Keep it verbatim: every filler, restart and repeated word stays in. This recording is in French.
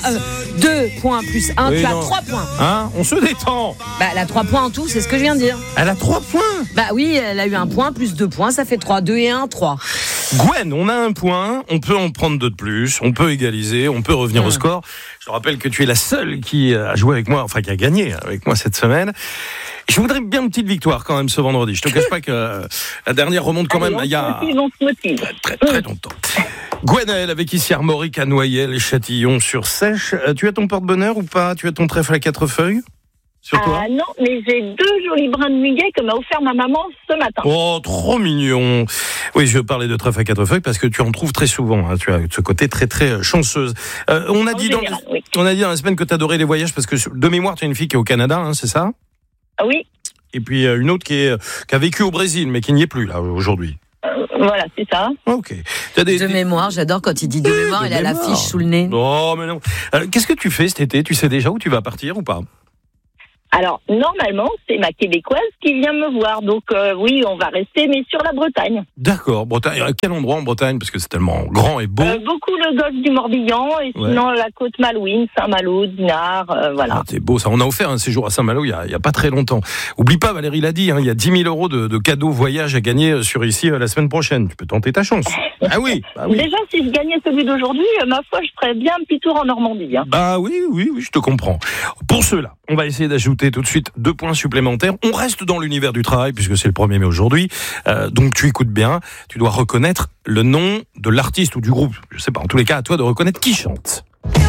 Euh, deux points plus un, Oui, tu as non. trois points. Hein, on se détend. Bah, elle a trois points en tout, c'est ce que je viens de dire. Elle a trois points. Bah oui, elle a eu un point plus deux points, ça fait trois. Deux et un, trois. Gwen, on a un point, on peut en prendre deux de plus, on peut égaliser, on peut revenir mmh. au score. Je te rappelle que tu es la seule qui a joué avec moi, enfin qui a gagné avec moi cette semaine. Je voudrais bien une petite victoire quand même ce vendredi. Je te cache pas que euh, la dernière remonte quand Allez, même il y a motive, on se motive. très très longtemps. Gwenaëlle avec ici Armorique à Noyelles et Châtillon-sur-Sèche. Euh, tu as ton porte-bonheur ou pas? Tu as ton trèfle à quatre feuilles sur toi? Ah non, mais j'ai deux jolis brins de muguet que m'a offert ma maman ce matin. Oh, trop mignon. Oui, je parlais de trèfle à quatre feuilles parce que tu en trouves très souvent. Hein. Tu as ce côté très très chanceuse. Euh, on a En dit dans général, les... oui. on a dit dans la semaine que tu adorais les voyages parce que de mémoire tu as une fille qui est au Canada, hein, c'est ça? Ah oui, Et puis euh, une autre qui est qui a vécu au Brésil mais qui n'y est plus là aujourd'hui. euh, voilà, c'est ça. Ok. T'as des, De des- mémoire, j'adore quand il dit de Oui, mémoire, de il a la mémoire. fiche sous le nez. Oh mais non. Euh, qu'est-ce que tu fais cet été? Tu sais déjà où tu vas partir ou pas? Alors, normalement, c'est ma Québécoise qui vient me voir. Donc, euh, oui, on va rester, mais sur la Bretagne. D'accord. Bretagne. À quel endroit en Bretagne? Parce que c'est tellement grand et beau. Euh, beaucoup le golfe du Morbihan, et Ouais. sinon la côte Malouine, Saint-Malo, Dinard, euh, voilà. Ah, c'est beau ça. On a offert un séjour à Saint-Malo il y a, il y a pas très longtemps. Oublie pas, Valérie l'a dit, hein, il y a dix mille euros de, de cadeaux voyage à gagner sur ici euh, la semaine prochaine. Tu peux tenter ta chance. Ah oui, bah oui. Déjà, si je gagnais celui d'aujourd'hui, euh, ma foi, je ferais bien un petit tour en Normandie. Hein. Bah oui, oui, oui, je te comprends. Pour cela, on va essayer d'ajouter tout de suite deux points supplémentaires. On reste dans l'univers du travail puisque c'est le premier mai aujourd'hui. Euh, donc tu écoutes bien. Tu dois reconnaître le nom de l'artiste ou du groupe. Je sais pas. En tous les cas, à toi de reconnaître qui chante.